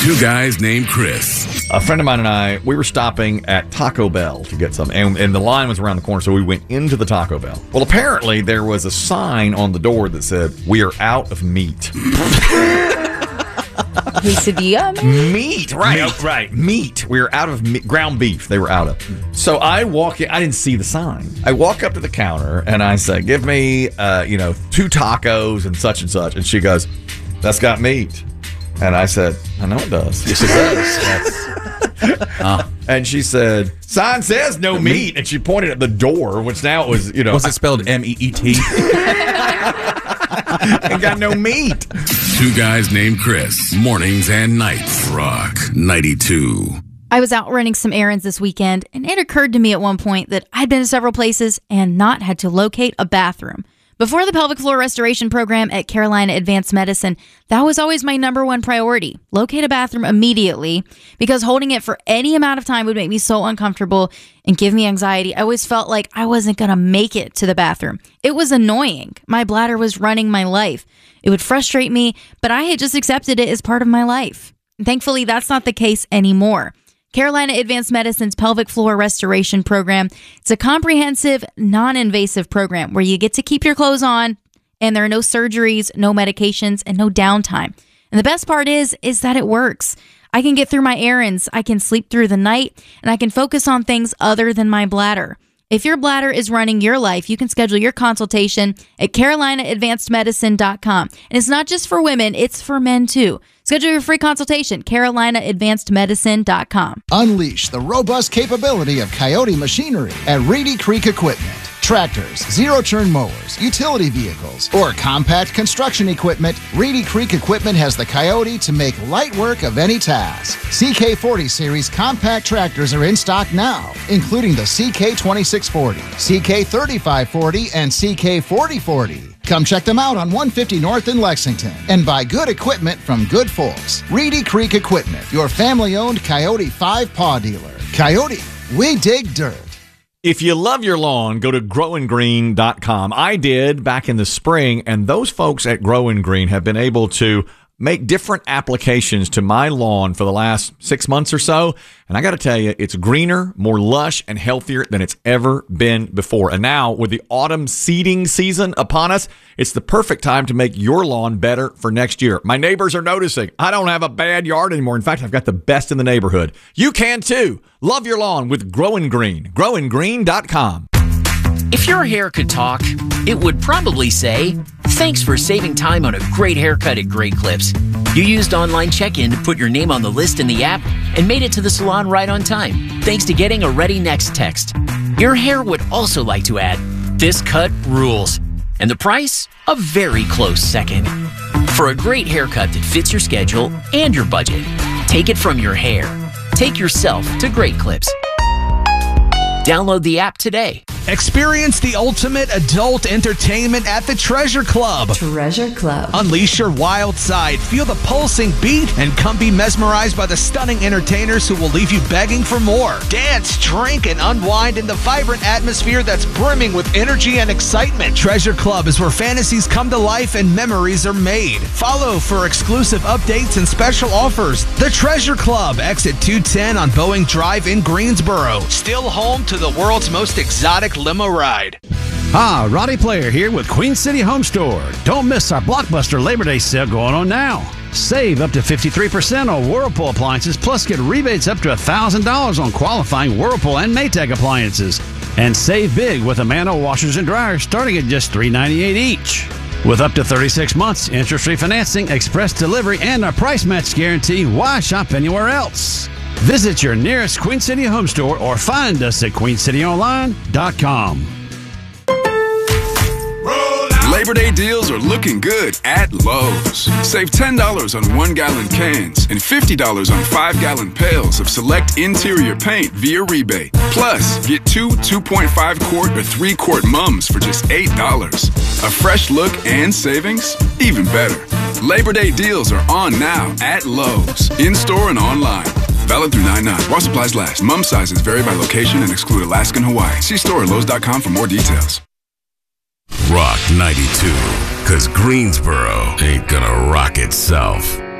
Two guys named Chris. A friend of mine and I, we were stopping at Taco Bell to get something, and the line was around the corner, so we went into the Taco Bell. Well, apparently there was a sign on the door that said, "We are out of meat." Quesadilla? Meat, right? Right, meat. We were out of meat, ground beef. They were out of. So I walk in. I didn't see the sign. I walk up to the counter and I say, "Give me, 2 tacos and such," and she goes, "That's got meat." And I said, "I know it does." Yes, it does. And she said, "Sign says no meat." And she pointed at the door, which now it was, Was it spelled M-E-E-T? and got no meat. Two guys named Chris. Mornings and nights. Rock 92. I was out running some errands this weekend, and it occurred to me at one point that I'd been to several places and not had to locate a bathroom. Before the pelvic floor restoration program at Carolina Advanced Medicine, that was always my number one priority. Locate a bathroom immediately, because holding it for any amount of time would make me so uncomfortable and give me anxiety. I always felt like I wasn't going to make it to the bathroom. It was annoying. My bladder was running my life. It would frustrate me, but I had just accepted it as part of my life. Thankfully, that's not the case anymore. Carolina Advanced Medicine's pelvic floor restoration program. It's a comprehensive, non-invasive program where you get to keep your clothes on, and there are no surgeries, no medications, and no downtime. And the best part is that it works. I can get through my errands, I can sleep through the night, and I can focus on things other than my bladder. If your bladder is running your life, you can schedule your consultation at CarolinaAdvancedMedicine.com. And it's not just for women, it's for men too. Schedule your free consultation, CarolinaAdvancedMedicine.com. Unleash the robust capability of Coyote machinery at Reedy Creek Equipment. Tractors, zero-turn mowers, utility vehicles, or compact construction equipment, Reedy Creek Equipment has the Coyote to make light work of any task. CK40 series compact tractors are in stock now, including the CK2640, CK3540, and CK4040. Come check them out on 150 North in Lexington and buy good equipment from good folks. Reedy Creek Equipment, your family-owned Coyote 5-paw dealer. Coyote, we dig dirt. If you love your lawn, go to growandgreen.com. I did back in the spring, and those folks at Grow and Green have been able to make different applications to my lawn for the last 6 months or so. And I got to tell you, it's greener, more lush, and healthier than it's ever been before. And now, with the autumn seeding season upon us, it's the perfect time to make your lawn better for next year. My neighbors are noticing. I don't have a bad yard anymore. In fact, I've got the best in the neighborhood. You can too. Love your lawn with Grow and Green. growandgreen.com. If your hair could talk, it would probably say, "Thanks for saving time on a great haircut at Great Clips. You used online check-in to put your name on the list in the app and made it to the salon right on time, thanks to getting a Ready Next text." Your hair would also like to add, "This cut rules." And the price? A very close second. For a great haircut that fits your schedule and your budget, take it from your hair. Take yourself to Great Clips. Download the app today. Experience the ultimate adult entertainment at the Treasure Club. Treasure Club. Unleash your wild side, feel the pulsing beat, and come be mesmerized by the stunning entertainers who will leave you begging for more. Dance, drink, and unwind in the vibrant atmosphere that's brimming with energy and excitement. Treasure Club is where fantasies come to life and memories are made. Follow for exclusive updates and special offers. The Treasure Club, exit 210 on Boeing Drive in Greensboro. Still home to the world's most exotic limo ride. Roddy Player here with Queen City Home Store. Don't miss our blockbuster Labor Day sale going on now. Save up to 53% on Whirlpool appliances, plus get rebates up to $1,000 on qualifying Whirlpool and Maytag appliances. And save big with Amano washers and dryers starting at just $398 each. With up to 36 months, interest-free financing, express delivery, and a price match guarantee, why shop anywhere else? Visit your nearest Queen City Home Store or find us at queencityonline.com. Labor Day deals are looking good at Lowe's. Save $10 on 1-gallon cans and $50 on 5-gallon pails of select interior paint via rebate. Plus, get 2 2.5-quart or 3-quart mums for just $8. A fresh look and savings? Even better. Labor Day deals are on now at Lowe's, in-store and online. Valid through 9/9. While supplies last. Mum sizes vary by location and exclude Alaska and Hawaii. See store at Lowe's.com for more details. Rock 92, 'cause Greensboro ain't gonna rock itself.